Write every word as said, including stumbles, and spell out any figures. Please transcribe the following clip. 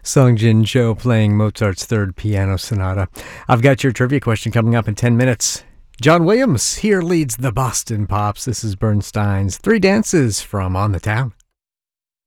Song Jin Cho playing Mozart's Third Piano Sonata. I've got your trivia question coming up in ten minutes. John Williams here leads the Boston Pops. This is Bernstein's Three Dances from On the Town.